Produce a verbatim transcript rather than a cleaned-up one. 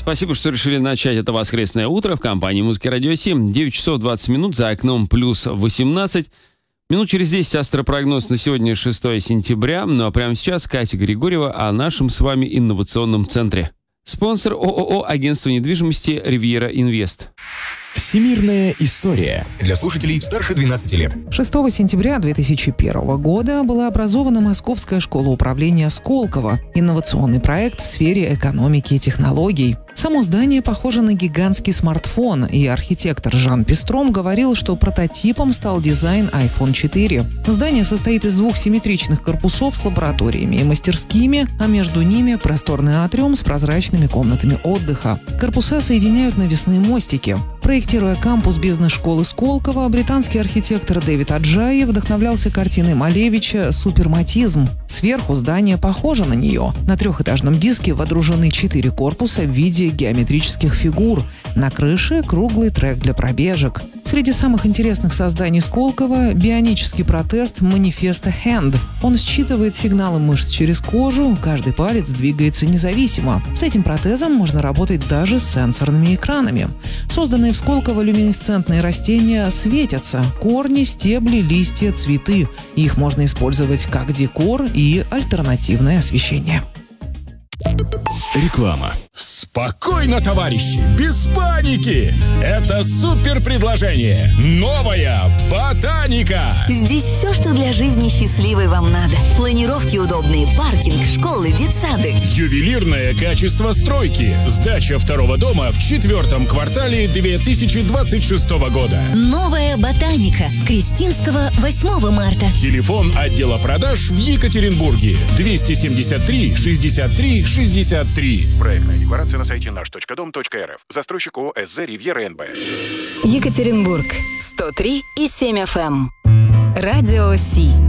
Спасибо, что решили начать это воскресное утро в компании «Музыки Радио семь». девять часов двадцать минут, за окном плюс восемнадцать. Минут через десять астропрогноз на сегодня, шестое сентября. Ну а прямо сейчас Катя Григорьева о нашем с вами инновационном центре. Спонсор ООО «Агентство недвижимости Ривьера Инвест». Всемирная история. Для слушателей старше двенадцати лет. шестого сентября две тысячи первого года была образована Московская школа управления Сколково. Инновационный проект в сфере экономики и технологий. Само здание похоже на гигантский смартфон, и архитектор Жан Пестром говорил, что прототипом стал дизайн айфон четыре. Здание состоит из двух симметричных корпусов с лабораториями и мастерскими, а между ними просторный атриум с прозрачными комнатами отдыха. Корпуса соединяют навесные мостики. Проектируя кампус бизнес-школы Сколково, британский архитектор Дэвид Аджаи вдохновлялся картиной Малевича «Суперматизм». Сверху здание похоже на нее. На трехэтажном диске водружены четыре корпуса в виде геометрических фигур. На крыше круглый трек для пробежек. Среди самых интересных созданий Сколково – бионический протез Manifesto Hand. Он считывает сигналы мышц через кожу, каждый палец двигается независимо. С этим протезом можно работать даже с сенсорными экранами. Созданные в Сколково люминесцентные растения светятся – корни, стебли, листья, цветы. Их можно использовать как декор и альтернативное освещение. Реклама. Спокойно, товарищи, без паники! Это супер предложение! Новая ботаника! Здесь все, что для жизни счастливой вам надо. Планировки удобные, паркинг, школы, детсады. Ювелирное качество стройки. Сдача второго дома в четвертом квартале две тысячи двадцать шестого года. Новая ботаника. Крестинского, восьмого марта. Телефон отдела продаж в Екатеринбурге. двести семьдесят три шестьдесят три шестьдесят три. Проектная декларация на сайте наш точка дом точка эр эф. Застройщик ООО СЗ «Ривьера эн бэ». Екатеринбург. сто три и семь эф эм. Радио Си.